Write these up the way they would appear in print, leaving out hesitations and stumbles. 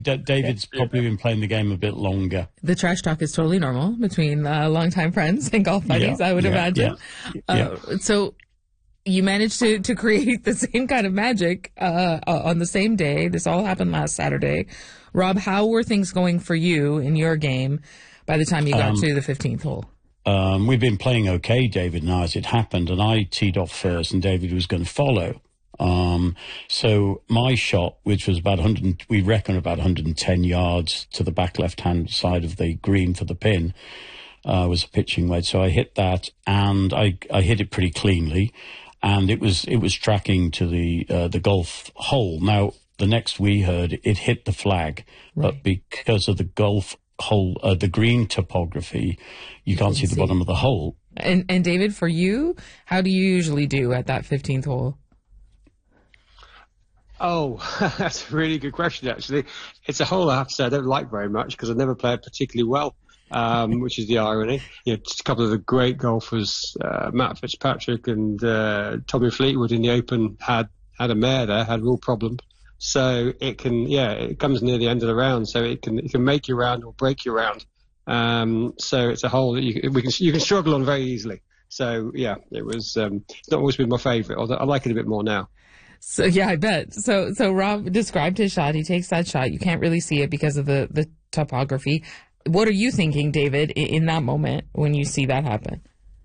David's probably been playing the game a bit longer. The trash talk is totally normal between longtime friends and golf buddies, I would imagine. So you managed to create the same kind of magic on the same day. This all happened last Saturday. Rob, how were things going for you in your game by the time you got to the 15th hole? We've been playing okay, David and I, as it happened, and I teed off first and David was going to follow. So my shot, which was about 110 yards to the back left-hand side of the green for the pin, was a pitching wedge. So I hit that, and I hit it pretty cleanly, and it was right to the golf hole. Now, the next we heard, it hit the flag, but because of the golf hole, the green topography, you can't see the bottom of the hole. And David, for you, how do you usually do at that 15th hole? Oh, that's a really good question, actually. It's a hole I have to say I don't like very much because I never play it particularly well, which is the irony. You know, just a couple of the great golfers, Matt Fitzpatrick and Tommy Fleetwood in the Open had a mare there, had real problems. So it comes near the end of the round, so it can make your round or break your round. So it's a hole that you can struggle on very easily. So yeah, it was it's not always been my favourite, although I like it a bit more now. So yeah, I bet. So Rob described his shot. He takes that shot. You can't really see it because of the topography. What are you thinking, David, in that moment when you see that happen?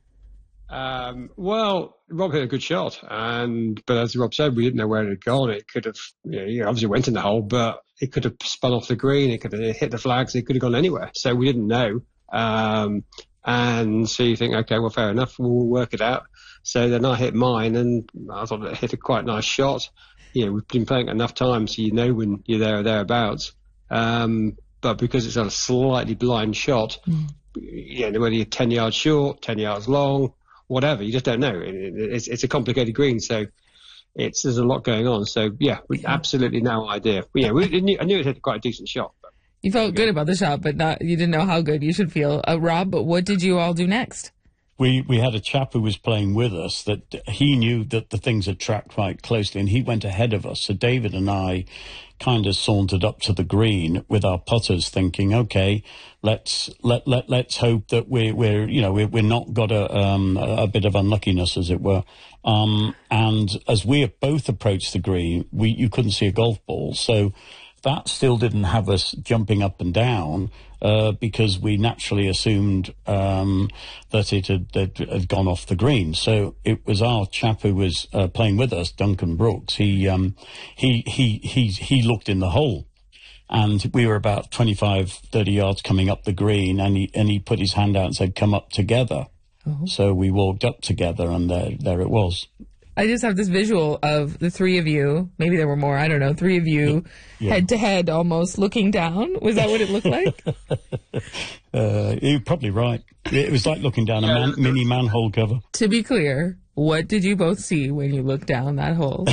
Well, Rob hit a good shot, but as Rob said, we didn't know where it had gone. It could have, obviously went in the hole, but it could have spun off the green. It could have hit the flags. It could have gone anywhere. So we didn't know. And so you think, okay, well, fair enough. We'll work it out. So then I hit mine, and I thought it hit a quite nice shot. We've been playing it enough times, so you know when you're there or thereabouts. But because it's on a slightly blind shot, whether you're 10 yards short, 10 yards long, whatever, you just don't know. It's a complicated green, so there's a lot going on. So yeah, we absolutely no idea. I knew it hit quite a decent shot. But you felt good about the shot, but you didn't know how good you should feel. Rob, what did you all do next? We had a chap who was playing with us that he knew that the things had tracked quite closely, and he went ahead of us. So David and I kind of sauntered up to the green with our putters, thinking, okay, let's hope that we're not got a bit of unluckiness, as it were. And as we both approached the green, you couldn't see a golf ball, so that still didn't have us jumping up and down, because we naturally assumed that it had gone off the green. So it was our chap who was playing with us, Duncan Brooks. He looked in the hole, and we were about 25, 30 yards coming up the green, and he put his hand out and said, "Come up together." Oh. So we walked up together, and there it was. I just have this visual of the three of you, maybe there were more, I don't know, three of you, head to head almost, looking down. Was that what it looked like? You're probably right. It was like looking down a mini manhole cover. To be clear, what did you both see when you looked down that hole?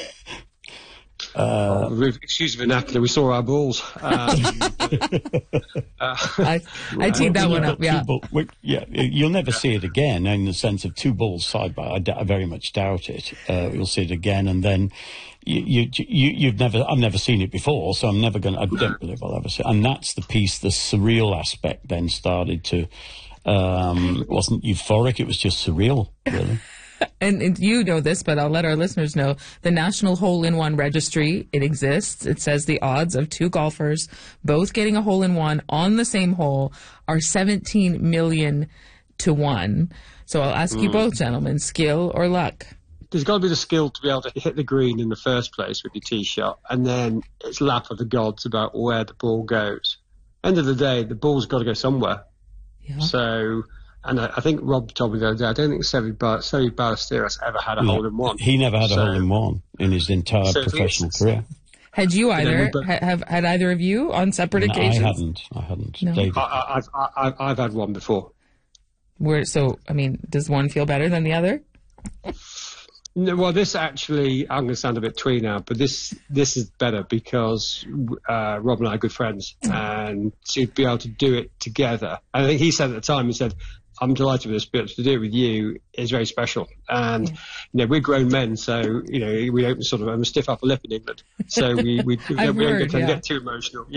Excuse the vernacular, we saw our balls. I teed that one up, yeah. You'll never see it again in the sense of two balls side by. I very much doubt it. You'll see it again, and then I've never seen it before, so I don't believe I'll ever see it. And that's the piece, the surreal aspect then started to, it wasn't euphoric, it was just surreal, really. And you know this, but I'll let our listeners know. The National Hole-in-One Registry, it exists. It says the odds of two golfers both getting a hole-in-one on the same hole are 17 million to 1. So I'll ask you both, gentlemen, skill or luck? There's got to be the skill to be able to hit the green in the first place with your tee shot, and then it's lap of the gods about where the ball goes. End of the day, the ball's got to go somewhere. Yeah. So... And I think Rob told me the other day, I don't think Seve Ballesteros ever had a hole-in-one. He never had a hole-in-one in his entire professional career. Had you either? Have had either of you on separate occasions? I hadn't. No. David. I've had one before. Does one feel better than the other? No, well, this actually, I'm going to sound a bit twee now, but this is better because Rob and I are good friends, and to be able to do it together. I think he said at the time, he said, I'm delighted with this, but to do it with you is very special. And, we're grown men, so, we don't sort of stiff upper lip in England. So we don't get too emotional.